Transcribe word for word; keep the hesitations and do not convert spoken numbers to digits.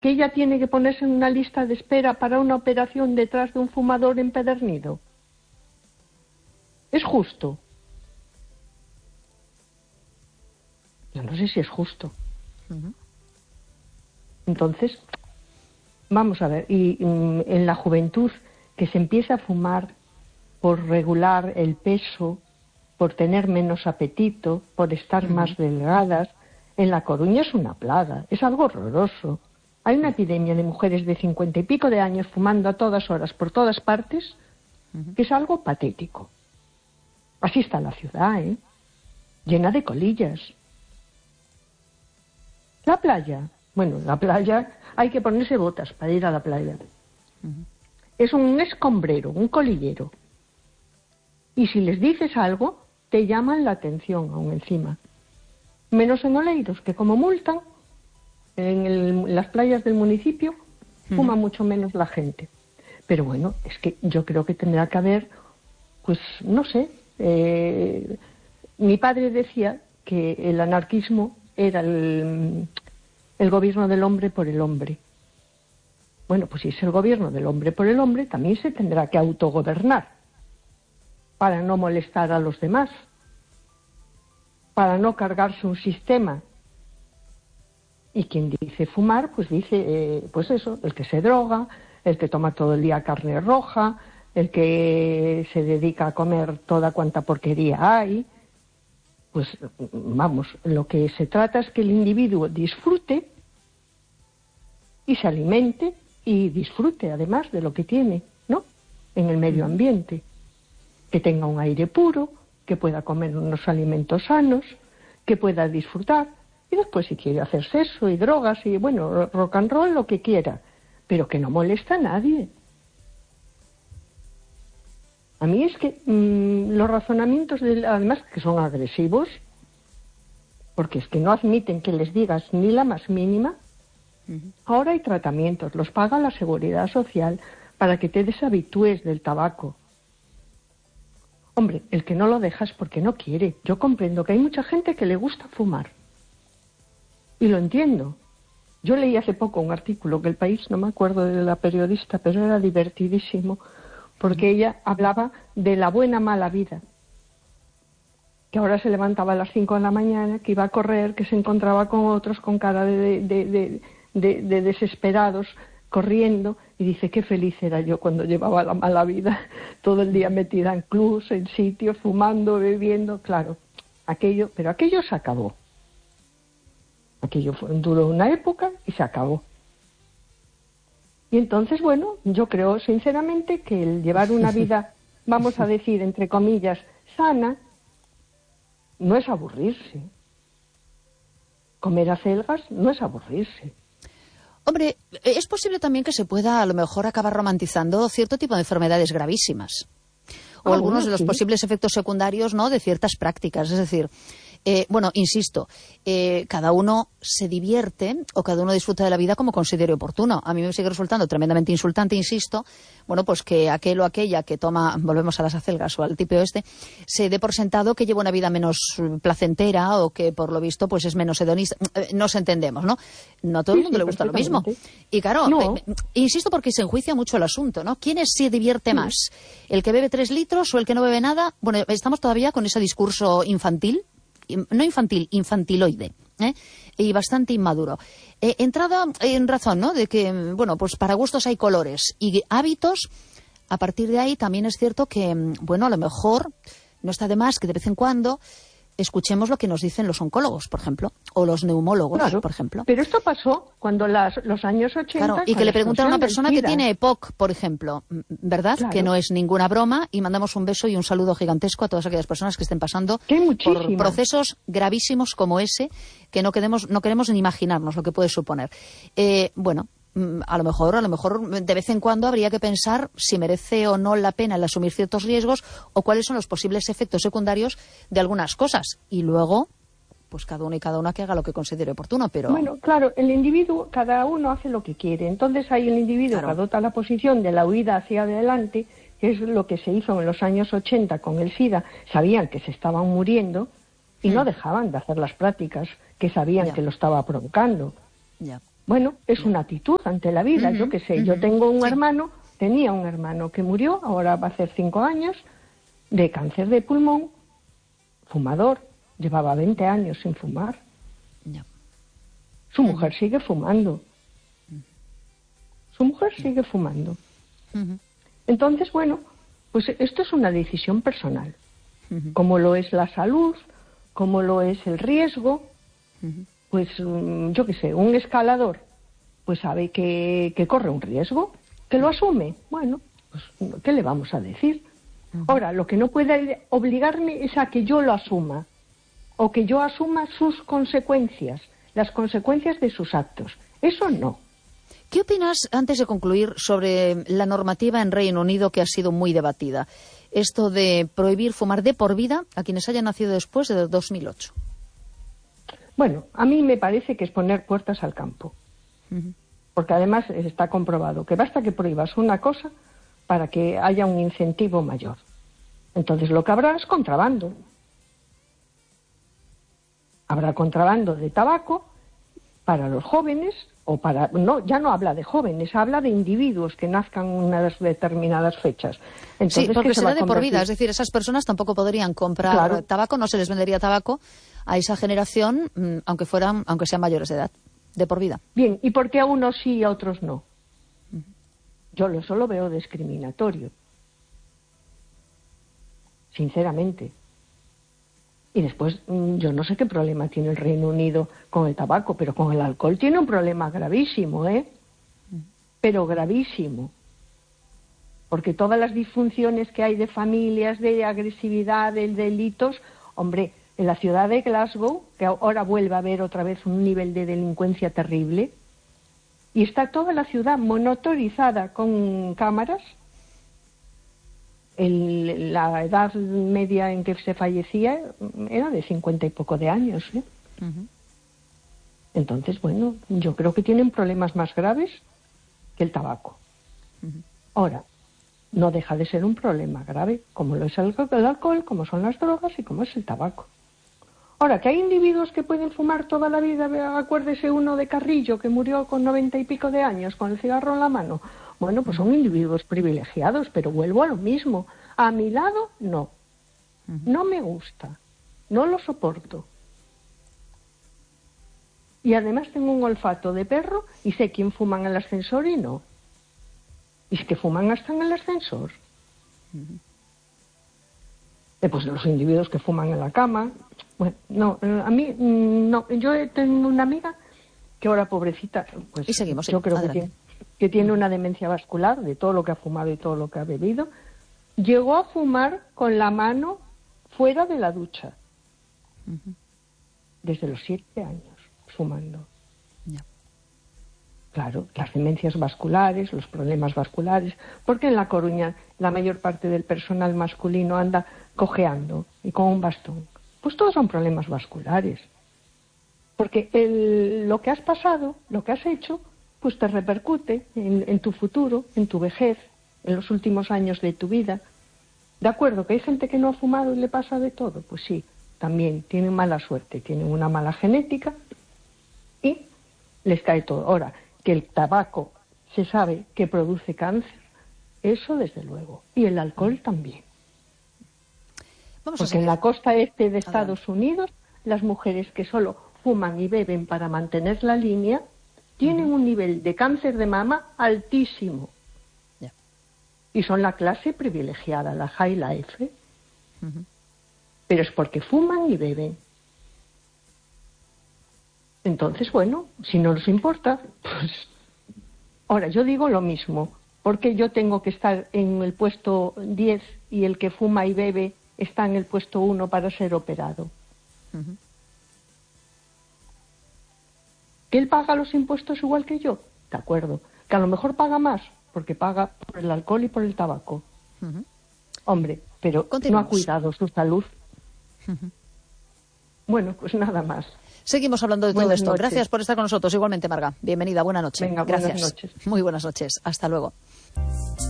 que ella tiene que ponerse en una lista de espera para una operación detrás de un fumador empedernido. ¿Es justo? Yo no sé si es justo. Uh-huh. Entonces, vamos a ver, y, y en la juventud que se empieza a fumar por regular el peso, por tener menos apetito, por estar uh-huh. más delgadas, en La Coruña es una plaga, es algo horroroso. Hay una epidemia de mujeres de cincuenta y pico de años fumando a todas horas por todas partes, uh-huh. que es algo patético. Así está la ciudad, ¿eh? Llena de colillas. La playa, bueno, la playa hay que ponerse botas para ir a la playa. Uh-huh. Es un escombrero, un colillero. Y si les dices algo, te llaman la atención aún encima. Menos en Oleiros, que como multan, en, el, en las playas del municipio, fuma uh-huh. mucho menos la gente. Pero bueno, es que yo creo que tendrá que haber, pues, no sé, eh, mi padre decía que el anarquismo era el, el gobierno del hombre por el hombre. Bueno, pues si es el gobierno del hombre por el hombre, también se tendrá que autogobernar para no molestar a los demás, para no cargarse un sistema. Y quien dice fumar, pues dice, eh, pues eso, el que se droga, el que toma todo el día carne roja, el que se dedica a comer toda cuanta porquería hay. Pues vamos, lo que se trata es que el individuo disfrute y se alimente y disfrute además de lo que tiene, ¿no? En el medio ambiente. Que tenga un aire puro, que pueda comer unos alimentos sanos, que pueda disfrutar. Y después si quiere hacer sexo y drogas y bueno, rock and roll, lo que quiera. Pero que no molesta a nadie. A mí es que mmm, los razonamientos, de, además que son agresivos, porque es que no admiten que les digas ni la más mínima. Uh-huh. Ahora hay tratamientos, los paga la Seguridad Social para que te deshabitúes del tabaco. Hombre, el que no lo deja es porque no quiere. Yo comprendo que hay mucha gente que le gusta fumar. Y lo entiendo. Yo leí hace poco un artículo que El País, no me acuerdo de la periodista, pero era divertidísimo, porque ella hablaba de la buena mala vida. Que ahora se levantaba a las cinco de la mañana, que iba a correr, que se encontraba con otros con cara de, de, de, de, de desesperados, corriendo, y dice, qué feliz era yo cuando llevaba la mala vida, todo el día metida en clubs, en sitios, fumando, bebiendo, claro, aquello, pero aquello se acabó. Aquello fue, duró una época y se acabó. Y entonces, bueno, yo creo sinceramente que el llevar una vida, vamos a decir, entre comillas, sana, no es aburrirse. Comer acelgas no es aburrirse. Hombre, es posible también que se pueda a lo mejor acabar romantizando cierto tipo de enfermedades gravísimas. O ah, algunos bueno, de los sí. posibles efectos secundarios, ¿no?, de ciertas prácticas. Es decir, eh, bueno, insisto, eh, cada uno se divierte o cada uno disfruta de la vida como considere oportuno. A mí me sigue resultando tremendamente insultante, insisto, bueno, pues que aquel o aquella que toma, volvemos a las acelgas o al tipo este, se dé por sentado que lleva una vida menos placentera o que por lo visto pues es menos hedonista. Nos entendemos, ¿no? No a todo el mundo sí, le gusta lo mismo. Y claro, no. eh, insisto porque se enjuicia mucho el asunto, ¿no? ¿Quién se divierte sí. más? ¿El que bebe tres litros o el que no bebe nada? Bueno, estamos todavía con ese discurso infantil, no infantil, infantiloide, ¿eh? Y bastante inmaduro. Eh, entrada en razón, ¿no?, de que, bueno, pues para gustos hay colores y hábitos. A partir de ahí también es cierto que, bueno, a lo mejor no está de más que de vez en cuando escuchemos lo que nos dicen los oncólogos, por ejemplo, o los neumólogos, claro, por ejemplo. Pero esto pasó cuando las, los años ochenta... Claro, y que le preguntan a una persona que tiene E P O C, por ejemplo, ¿verdad? Claro. Que no es ninguna broma, y mandamos un beso y un saludo gigantesco a todas aquellas personas que estén pasando por procesos gravísimos como ese, que no queremos, no queremos ni imaginarnos lo que puede suponer. Eh, bueno... A lo mejor, a lo mejor de vez en cuando habría que pensar si merece o no la pena el asumir ciertos riesgos o cuáles son los posibles efectos secundarios de algunas cosas. Y luego, pues cada uno y cada una que haga lo que considere oportuno, pero... Bueno, claro, el individuo, cada uno hace lo que quiere. Entonces hay el individuo claro. que adopta la posición de la huida hacia adelante, que es lo que se hizo en los años ochenta con el SIDA. Sabían que se estaban muriendo y mm. no dejaban de hacer las prácticas que sabían ya. que lo estaba provocando. Ya. Bueno, es una actitud ante la vida, uh-huh, yo qué sé. Uh-huh. Yo tengo un sí. hermano, tenía un hermano que murió, ahora va a hacer cinco años, de cáncer de pulmón, fumador, llevaba veinte años sin fumar. No. Su mujer uh-huh. sigue fumando. Uh-huh. Su mujer uh-huh. sigue fumando. Uh-huh. Entonces, bueno, pues esto es una decisión personal, uh-huh. como lo es la salud, como lo es el riesgo. Uh-huh. Pues yo qué sé, un escalador, pues sabe que, que corre un riesgo, que lo asume. Bueno, pues ¿qué le vamos a decir? Uh-huh. Ahora, lo que no puede obligarme es a que yo lo asuma, o que yo asuma sus consecuencias, las consecuencias de sus actos. Eso no. ¿Qué opinas, antes de concluir, sobre la normativa en Reino Unido que ha sido muy debatida? Esto de prohibir fumar de por vida a quienes hayan nacido después de dos mil ocho. Bueno, a mí me parece que es poner puertas al campo. Uh-huh. Porque además está comprobado que basta que prohíbas una cosa para que haya un incentivo mayor. Entonces lo que habrá es contrabando. Habrá contrabando de tabaco para los jóvenes, o para, no, ya no habla de jóvenes, habla de individuos que nazcan en unas determinadas fechas. Entonces, sí, porque será de por vida, es decir, esas personas tampoco podrían comprar claro. tabaco, no se les vendería tabaco a esa generación, aunque fueran, aunque sean mayores de edad, de por vida. Bien, ¿y por qué a unos sí y a otros no? Uh-huh. Yo eso lo veo discriminatorio, sinceramente. Y después, yo no sé qué problema tiene el Reino Unido con el tabaco, pero con el alcohol tiene un problema gravísimo, ¿eh? Pero gravísimo. Porque todas las disfunciones que hay de familias, de agresividad, de delitos, hombre, en la ciudad de Glasgow, que ahora vuelve a haber otra vez un nivel de delincuencia terrible, y está toda la ciudad monitorizada con cámaras. El, la edad media en que se fallecía era de cincuenta y poco de años, ¿eh? Uh-huh. Entonces, bueno, yo creo que tienen problemas más graves que el tabaco. Uh-huh. Ahora, no deja de ser un problema grave, como lo es el, el alcohol, como son las drogas y como es el tabaco. Ahora, que hay individuos que pueden fumar toda la vida, acuérdese uno de Carrillo que murió con noventa y pico de años con el cigarro en la mano. Bueno, pues son individuos privilegiados, pero vuelvo a lo mismo. A mi lado, no. No me gusta. No lo soporto. Y además tengo un olfato de perro y sé quién fuma en el ascensor y no. Y es que fuman hasta en el ascensor. Uh-huh. Eh, pues los individuos que fuman en la cama. Bueno, no, a mí, no. Yo tengo una amiga que ahora, pobrecita, pues y seguimos, yo sí. creo Adelante. que tiene... que tiene una demencia vascular de todo lo que ha fumado y todo lo que ha bebido, llegó a fumar con la mano fuera de la ducha. Uh-huh. Desde los siete años, fumando. Yeah. Claro, las demencias vasculares, los problemas vasculares, porque en La Coruña la mayor parte del personal masculino anda cojeando y con un bastón. Pues todos son problemas vasculares. Porque el, lo que has pasado, lo que has hecho, pues te repercute en, en tu futuro, en tu vejez, en los últimos años de tu vida. De acuerdo, que hay gente que no ha fumado y le pasa de todo, pues sí, también tienen mala suerte, tienen una mala genética y les cae todo. Ahora, que el tabaco se sabe que produce cáncer, eso desde luego, y el alcohol también. Vamos Porque en la costa este de Estados Adelante. Unidos, las mujeres que solo fuman y beben para mantener la línea, tienen uh-huh. un nivel de cáncer de mama altísimo. Yeah. Y son la clase privilegiada, la high life. ¿eh? Uh-huh. Pero es porque fuman y beben. Entonces, bueno, si no les importa, pues... Ahora, yo digo lo mismo. Porque yo tengo que estar en el puesto diez y el que fuma y bebe está en el puesto uno para ser operado. Uh-huh. ¿Que él paga los impuestos igual que yo? De acuerdo. Que a lo mejor paga más, porque paga por el alcohol y por el tabaco. Uh-huh. Hombre, pero no ha cuidado su salud. Uh-huh. Bueno, pues nada más. Seguimos hablando de todo buenas esto. Noches. Gracias por estar con nosotros. Igualmente, Marga. Bienvenida. Buena noche. Venga, Gracias. Buenas noches. Muy buenas noches. Hasta luego.